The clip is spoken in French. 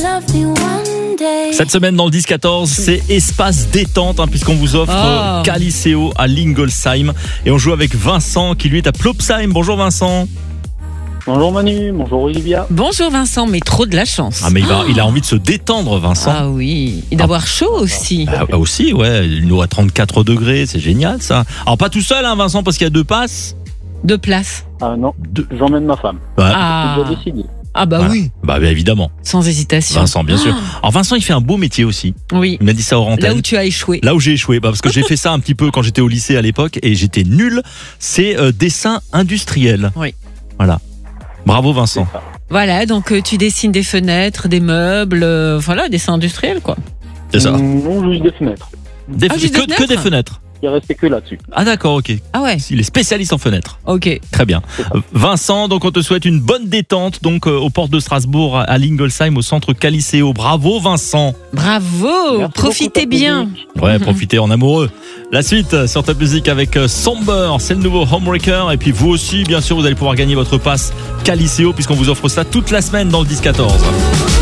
Cette semaine dans le 10-14, c'est espace détente puisqu'on vous offre Caliceo à Lingolsheim et on joue avec Vincent qui lui est à Plopsheim. Bonjour Vincent. Bonjour Manu, bonjour Olivia. Bonjour Vincent, mais trop de la chance. Ah mais il a envie de se détendre Vincent. Ah oui, et d'avoir chaud aussi. Aussi ouais, il nous a 34 degrés, c'est génial ça. Alors pas tout seul Vincent parce qu'il y a 2 passes. 2 places. Ah non, j'emmène ma femme. Ouais. Ah. C'est déjà décidé. Ah bah Voilà. oui, Bah évidemment. sans hésitation. Vincent bien sûr. Alors Vincent il fait un beau métier aussi. Oui, Il m'a dit ça hors antenne. là où tu as échoué. Là où j'ai échoué, parce que j'ai fait ça un petit peu quand j'étais au lycée à l'époque et j'étais nul, c'est dessin industriel. Oui. Voilà. Bravo Vincent. C'est ça. Voilà, donc tu dessines des fenêtres, des meubles, voilà, dessin industriel quoi. C'est ça. Non, juste des fenêtres. juste des Que des fenêtres. Il restait que là-dessus. Ah d'accord, ok. Ah ouais, Il est spécialiste en fenêtres. ok. Très bien. C'est ça. Vincent, donc on te souhaite une bonne détente donc aux portes de Strasbourg à Lingolsheim au centre Caliceo. Bravo Vincent. Bravo, Merci profitez beaucoup, bien. public. Ouais, profitez en amoureux. La suite sur Top Music avec Somber, c'est le nouveau Homebreaker et puis vous aussi bien sûr vous allez pouvoir gagner votre passe Caliceo puisqu'on vous offre ça toute la semaine dans le 10-14.